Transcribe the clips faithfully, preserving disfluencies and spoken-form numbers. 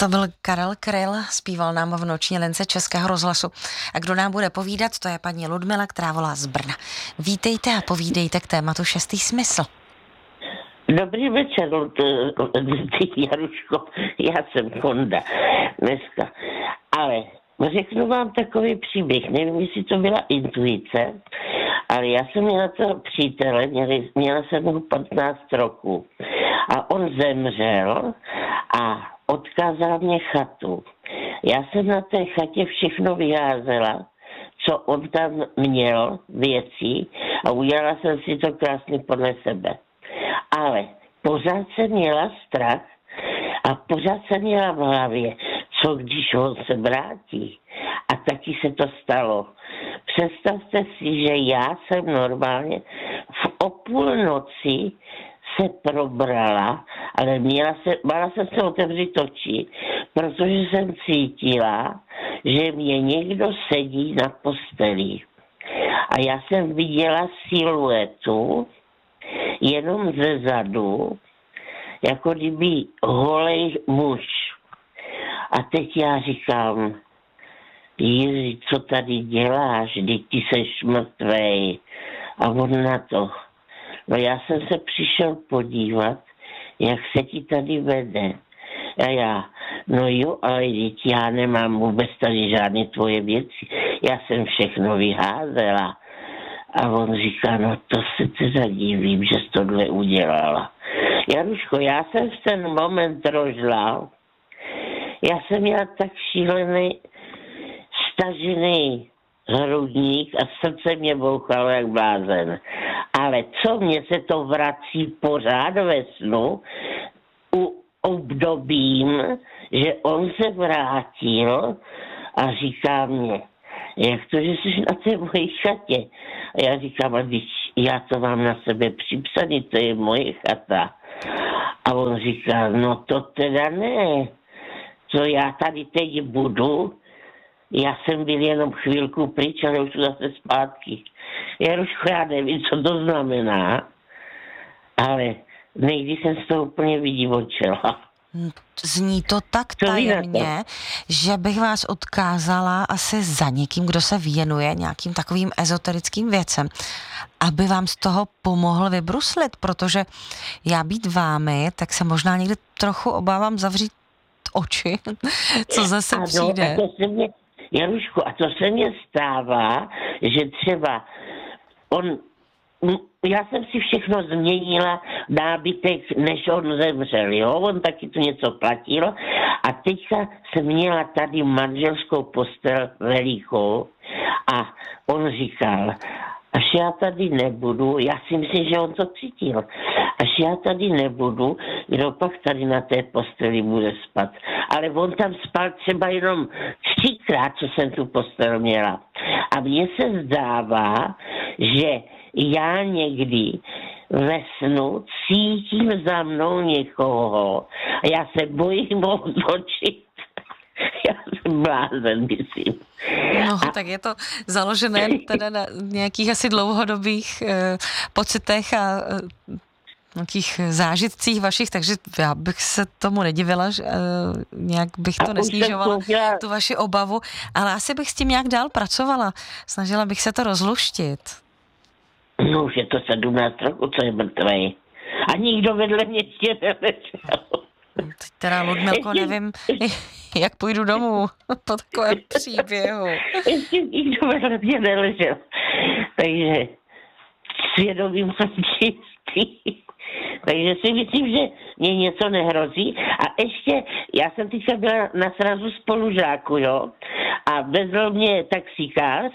To byl Karel Kryl, zpíval nám v Noční lince Českého rozhlasu. A kdo nám bude povídat, to je paní Ludmila, která volá z Brna. Vítejte a povídejte k tématu Šestý smysl. Dobrý večer, Jaruško, já jsem Konda dneska, ale řeknu vám takový příběh, nevím, jestli to byla intuice, ale já jsem měla toho přítele, měli, měla jsem mu patnáct roků a on zemřel a odkázal mě chatu. Já jsem na té chatě všechno vyházela, co on tam měl věcí a udělala jsem si to krásně podle sebe. Ale pořád jsem měla strach a pořád jsem měla v hlavě, co když on se vrátí. A taky se to stalo. Představte si, že já jsem normálně v o půlnoci se probrala, ale měla se, bála jsem se otevřít oči, protože jsem cítila, že mě někdo sedí na posteli. A já jsem viděla siluetu jenom ze zadu, jako kdyby holej muž. A teď já říkám, Jiří, co tady děláš, když ty seš mrtvej? A on na to. No já jsem se přišel podívat, jak se ti tady vede. A já, no jo, ale teď já nemám vůbec tady žádné tvoje věci. Já jsem všechno vyházela. A on říká, no to se teda divím, že jsi tohle udělala. Jaruško, já jsem v ten moment rožlal. Já jsem měla tak šílený, stažený hrudník a srdce mě bouchalo jak blázen. Ale co mě se to vrací pořád ve snu, u obdobím, že on se vrátil a říká mě, jak to, že jsi na té mojí chatě? A já říkám, a když já to mám na sebe připsaný, to je moje chata. A on říká, no to teda ne. Co já tady teď budu? Já jsem byl jenom chvilku pryč, ale už zase zpátky. Jaruško, já nevím, co to znamená, ale někdy jsem z toho úplně vydivočela. Zní to tak tajemně, že bych vás odkázala asi za někým, kdo se věnuje nějakým takovým ezoterickým věcem, aby vám z toho pomohl vybruslit, protože já být vámi, tak se možná někdy trochu obávám zavřít oči, co zase ano, přijde. A to se mě, Jaruško, a to se mně stává, že třeba on... Já jsem si všechno změnila nábytek, než on zemřel, jo, on taky tu něco platilo a teďka jsem měla tady manželskou postel velikou a on říkal, až já tady nebudu, já si myslím, že on to cítil, až já tady nebudu, kdo pak tady na té posteli bude spát. Ale on tam spal třeba jenom třikrát, co jsem tu postel měla. A mně se zdává, že já někdy ve snu cítím za mnou někoho a já se bojím otočit. Já jsem blázen, myslím. No, a... tak je to založené teda na nějakých asi dlouhodobých eh, pocitech a eh, nějakých zážitcích vašich, takže já bych se tomu nedivila, že eh, nějak bych to nesnižovala, tu vaši obavu, ale asi bych s tím nějak dál pracovala. Snažila bych se to rozluštit. No už je to sedmnáct roku, co je mrtvej. A nikdo vedle mě ještě neležel. Teď teda, Ludmilko, nevím, jak půjdu domů po takovém příběhu. Ještě nikdo vedle mě neležel. Takže svědomí mám čistý. Takže si myslím, že mě něco nehrozí. A ještě, já jsem teďka byla na srazu spolužáku, jo. A vezl mě taxikář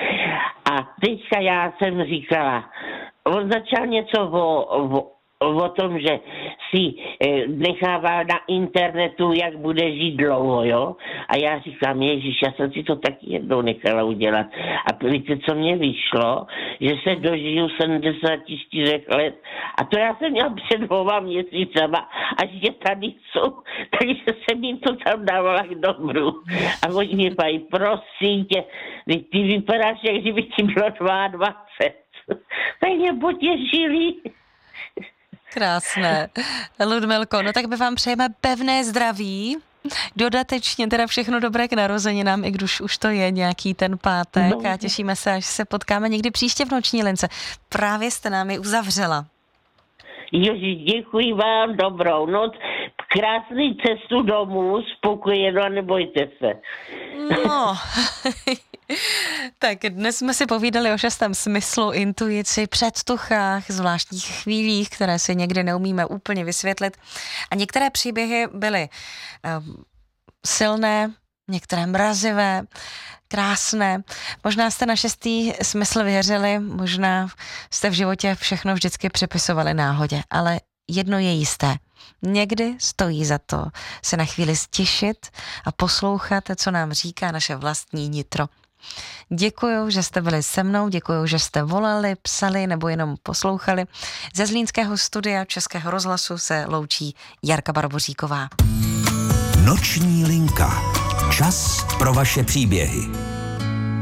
a teďka já jsem říkala, on začal něco o, o, o tom, že si e, nechával na internetu, jak bude žít dlouho, jo. A já říkám, ježiš, já jsem si to taky jednou nechala udělat. A víte, co mě vyšlo? Že se dožiju sedmdesát čtyři let. A to já jsem měla před dvoma měsícema. A že tady jsou. Takže jsem jim to tam dávala k dobru. A oni mě pají, prosím tě, ty vypadáš, jak kdyby ti bylo dvacet dva. Tak mě potěšili. Krásné. Ludmilko, no tak my vám přejeme pevné zdraví Dodatečně teda všechno dobré k narozeninám, i když už to je nějaký ten pátek no. a těšíme se, až se potkáme někdy příště v Noční lince. Právě jste nám ji uzavřela. Ježiš, děkuji vám, dobrou noc, krásný cestu domů, spokojeno a nebojte se. No, tak dnes jsme si povídali o šestém smyslu, intuici, předtuchách, zvláštních chvílích, které si někdy neumíme úplně vysvětlit. A některé příběhy byly um, silné, některé mrazivé, krásné. Možná jste na šestý smysl věřili, možná jste v životě všechno vždycky připisovali náhodě, ale jedno je jisté. Někdy stojí za to se na chvíli stišit a poslouchat, co nám říká naše vlastní nitro. Děkuju, že jste byli se mnou, děkuju, že jste volali, psali nebo jenom poslouchali. Ze zlínského studia Českého rozhlasu se loučí Jarka Barboříková. Noční linka. Čas pro vaše příběhy.